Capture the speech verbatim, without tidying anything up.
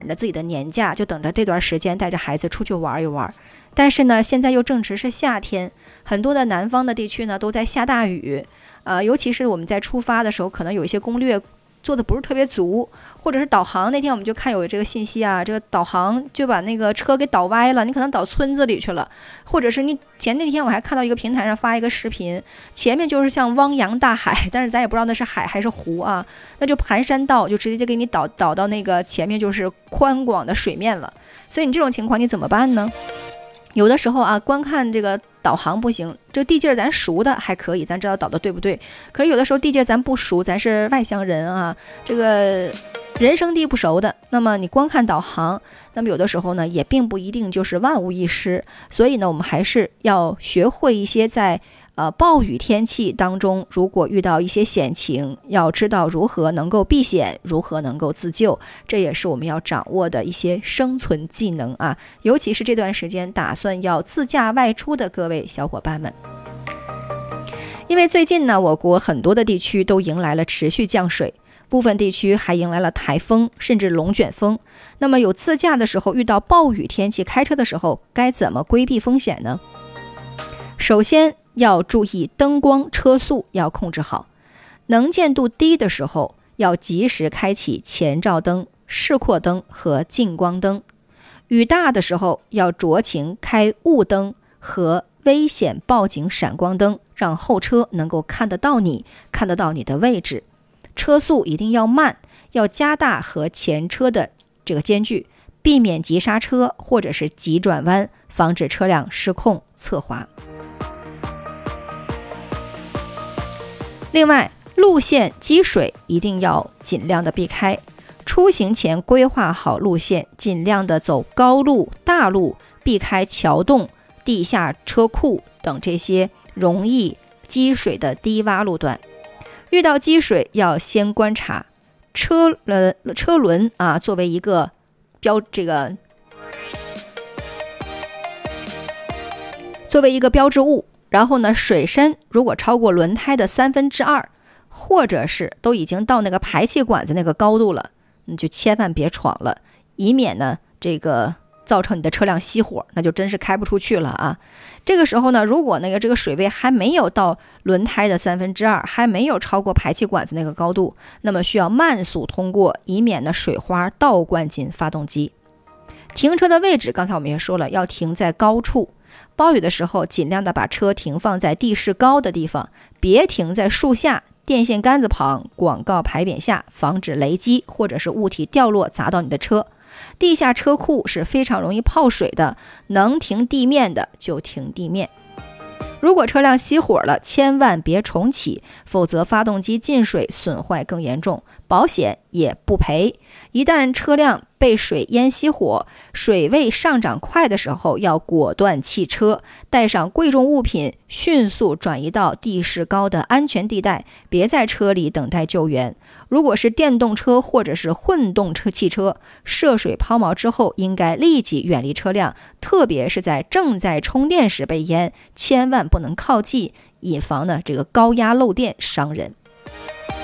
着自己的年假，就等着这段时间带着孩子出去玩一玩。但是呢，现在又正值是夏天，很多的南方的地区呢都在下大雨，呃，尤其是我们在出发的时候，可能有一些攻略做的不是特别足，或者是导航，那天我们就看有这个信息啊，这个导航就把那个车给导歪了，你可能导村子里去了，或者是你前那天我还看到一个平台上发一个视频，前面就是像汪洋大海，但是咱也不知道那是海还是湖啊，那就盘山道就直接给你导导到那个前面就是宽广的水面了，所以你这种情况你怎么办呢？有的时候啊，观看这个导航不行，这地界咱熟的还可以，咱知道导的对不对。可是有的时候地界咱不熟，咱是外乡人啊，这个人生地不熟的，那么你光看导航，那么有的时候呢也并不一定就是万无一失。所以呢，我们还是要学会一些在呃暴雨天气当中，如果遇到一些险情，要知道如何能够避险，如何能够自救，这也是我们要掌握的一些生存技能啊。尤其是这段时间打算要自驾外出的各位小伙伴们，因为最近呢，我国很多的地区都迎来了持续降水，部分地区还迎来了台风甚至龙卷风。那么有自驾的时候遇到暴雨天气，开车的时候该怎么规避风险呢？首先要注意灯光车速要控制好，能见度低的时候要及时开启前照灯、示廓灯和近光灯，雨大的时候要酌情开雾灯和危险报警闪光灯，让后车能够看得到你，看得到你的位置。车速一定要慢，要加大和前车的这个间距，避免急刹车或者是急转弯，防止车辆失控侧滑。另外，路线积水一定要尽量的避开，出行前规划好路线，尽量的走高路、大路，避开桥洞、地下车库等这些容易积水的低洼路段。遇到积水要先观察车呃车轮啊，作为一个标这个作为一个标志物。然后呢，水深如果超过轮胎的三分之二，或者是都已经到那个排气管子那个高度了，你就千万别闯了，以免呢这个造成你的车辆熄火，那就真是开不出去了啊。这个时候呢，如果那个这个水位还没有到轮胎的三分之二，还没有超过排气管子那个高度，那么需要慢速通过，以免呢水花倒灌进发动机。停车的位置刚才我们也说了，要停在高处。暴雨的时候，尽量的把车停放在地势高的地方，别停在树下、电线杆子旁、广告牌匾下，防止雷击或者是物体掉落砸到你的车。地下车库是非常容易泡水的，能停地面的就停地面。如果车辆熄火了，千万别重启，否则发动机进水损坏更严重，保险也不赔。一旦车辆被水淹熄火，水位上涨快的时候，要果断弃车，带上贵重物品，迅速转移到地势高的安全地带，别在车里等待救援。如果是电动车或者是混动车汽车，涉水抛锚之后，应该立即远离车辆，特别是在正在充电时被淹，千万不能靠近，以防呢这个高压漏电伤人。